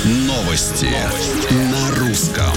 Новости на русском.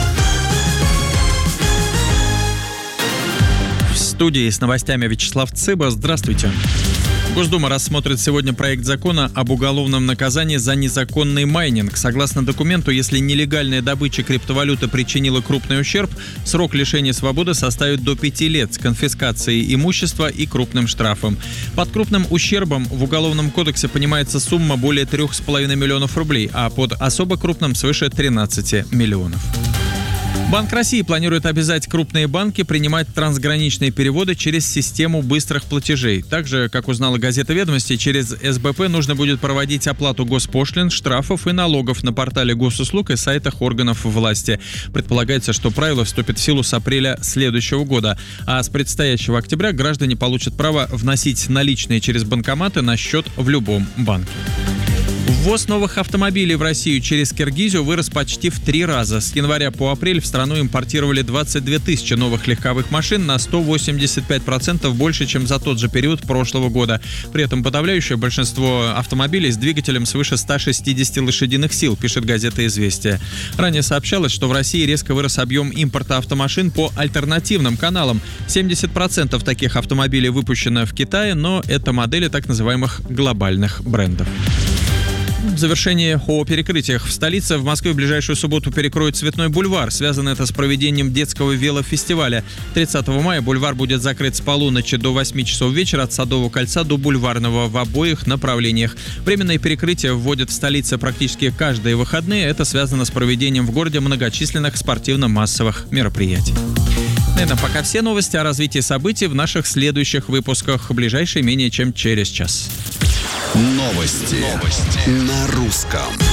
В студии с новостями Вячеслав Цыба. Здравствуйте. Госдума рассмотрит сегодня проект закона об уголовном наказании за незаконный майнинг. Согласно документу, если нелегальная добыча криптовалюты причинила крупный ущерб, срок лишения свободы составит до 5 лет с конфискацией имущества и крупным штрафом. Под крупным ущербом в Уголовном кодексе понимается сумма более 3,5 миллионов рублей, а под особо крупным свыше 13 миллионов. Банк России планирует обязать крупные банки принимать трансграничные переводы через систему быстрых платежей. Также, как узнала газета «Ведомости», через СБП нужно будет проводить оплату госпошлин, штрафов и налогов на портале госуслуг и сайтах органов власти. Предполагается, что правило вступит в силу с апреля следующего года. А с предстоящего октября граждане получат право вносить наличные через банкоматы на счет в любом банке. Ввоз новых автомобилей в Россию через Киргизию вырос почти в 3 раза. С января по апрель в страну импортировали 22 тысячи новых легковых машин, на 185% больше, чем за тот же период прошлого года. При этом подавляющее большинство автомобилей с двигателем свыше 160 лошадиных сил, пишет газета «Известия». Ранее сообщалось, что в России резко вырос объем импорта автомашин по альтернативным каналам. 70% таких автомобилей выпущено в Китае, но это модели так называемых глобальных брендов. В завершении о перекрытиях. В столице в Москве в ближайшую субботу перекроют Цветной бульвар. Связано это с проведением детского велофестиваля. 30 мая бульвар будет закрыт с полуночи до 8 часов вечера от Садового кольца до Бульварного в обоих направлениях. Временные перекрытия вводят в столице практически каждые выходные. Это связано с проведением в городе многочисленных спортивно-массовых мероприятий. На этом пока все новости. О развитии событий в наших следующих выпусках. Ближайшие менее чем через час. Новости на русском.